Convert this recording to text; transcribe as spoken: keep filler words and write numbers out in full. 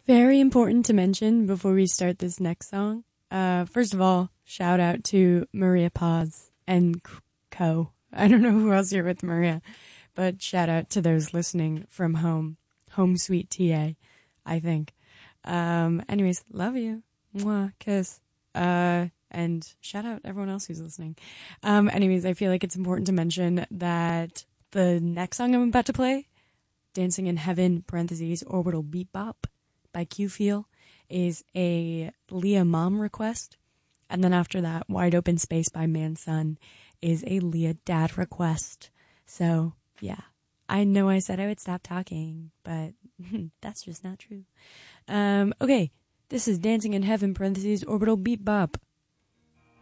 Very important to mention before we start this next song. Uh, first of all, shout out to Maria Paz and Co. I don't know who else you're with, Maria, but shout out to those listening from home. Home sweet T A, I think. Um, anyways, love you. Mwah, kiss. Uh, and shout out everyone else who's listening. Um, anyways, I feel like it's important to mention that the next song I'm about to play, Dancing in Heaven, parentheses, Orbital Beat Bop by Q Feel, is a Leah Mom request. And then after that, Wide Open Space by Mansun is a Leah Dad request. So, yeah. I know I said I would stop talking, but that's just not true. Um, okay, this is Dancing in Heaven, parentheses, Orbital Beat Bop.